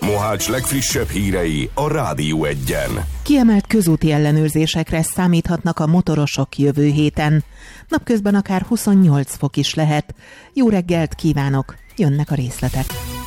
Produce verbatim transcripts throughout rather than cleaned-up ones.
Mohács legfrissebb hírei a Rádió Egyen. Kiemelt közúti ellenőrzésekre számíthatnak a motorosok jövő héten. Napközben akár huszonnyolc fok is lehet. Jó reggelt kívánok! Jönnek a részletek.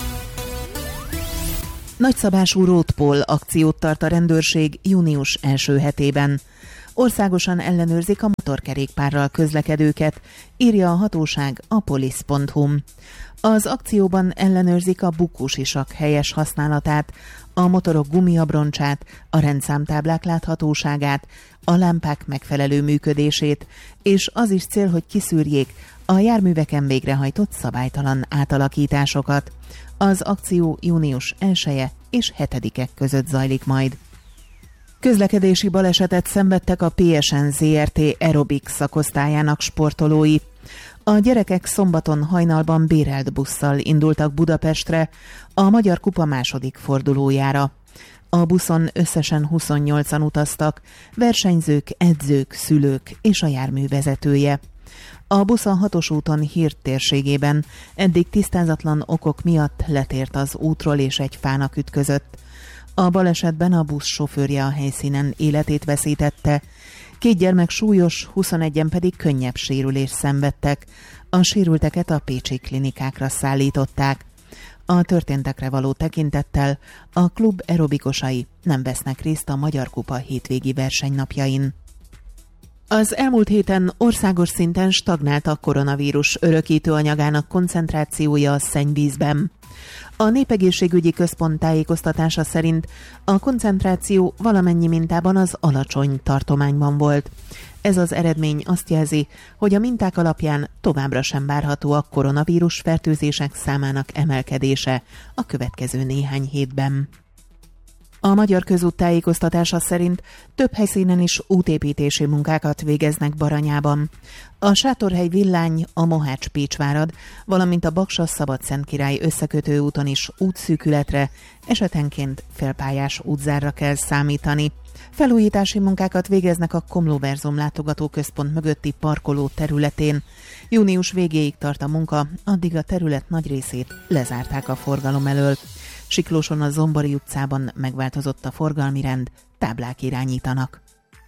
Nagyszabású Roadpoll akciót tart a rendőrség június első hetében. Országosan ellenőrzik a motorkerékpárral közlekedőket, írja a hatóság a polisz pont hu. Az akcióban ellenőrzik a bukósisak helyes használatát, a motorok gumiabroncsát, a rendszámtáblák láthatóságát, a lámpák megfelelő működését, és az is cél, hogy kiszűrjék a járműveken végrehajtott szabálytalan átalakításokat. Az akció június elseje és hetedike között zajlik majd. Közlekedési balesetet szenvedtek a pé es en zé er té aerobik szakosztályának sportolói. A gyerekek szombaton hajnalban bérelt busszal indultak Budapestre a Magyar Kupa második fordulójára. A buszon összesen huszonnyolcan utaztak, versenyzők, edzők, szülők és a jármű vezetője. A busz a hatos úton Hírt térségében eddig tisztázatlan okok miatt letért az útról és egy fának ütközött. A balesetben a busz sofőrje a helyszínen életét veszítette. Két gyermek súlyos, huszonegyen pedig könnyebb sérülést szenvedtek. A sérülteket a pécsi klinikákra szállították. A történtekre való tekintettel a klub aerobikosai nem vesznek részt a Magyar Kupa hétvégi versenynapjain. Az elmúlt héten országos szinten stagnált a koronavírus örökítő anyagának koncentrációja a szennyvízben. A Népegészségügyi Központ tájékoztatása szerint a koncentráció valamennyi mintában az alacsony tartományban volt. Ez az eredmény azt jelzi, hogy a minták alapján továbbra sem várható a koronavírus fertőzések számának emelkedése a következő néhány hétben. A Magyar Közút tájékoztatása szerint több helyszínen is útépítési munkákat végeznek Baranyában. A Sátorhely Villány, a Mohács-Pécsvárad, valamint a Baksa-Szabadszentkirály összekötő úton is útszűkületre, esetenként félpályás útzárra kell számítani. Felújítási munkákat végeznek a Komlóverzum látogatóközpont mögötti parkoló területén. Június végéig tart a munka, addig a terület nagy részét lezárták a forgalom elől. Siklóson a Zombori utcában megváltozott a forgalmi rend, táblák irányítanak.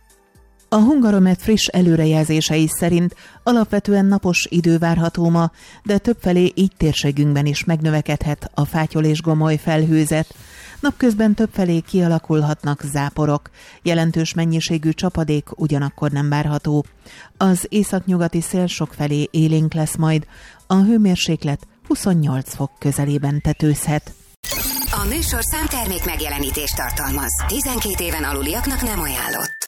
A Hungaromet friss előrejelzései szerint alapvetően napos idő várható ma, de többfelé így térségünkben is megnövekedhet a fátyol és gomoly felhőzet. Napközben többfelé kialakulhatnak záporok, jelentős mennyiségű csapadék ugyanakkor nem várható. Az északnyugati szél sokfelé élénk lesz majd, a hőmérséklet huszonnyolc fok közelében tetőzhet. A műsor számtermék megjelenítést tartalmaz. tizenkét éven aluliaknak nem ajánlott.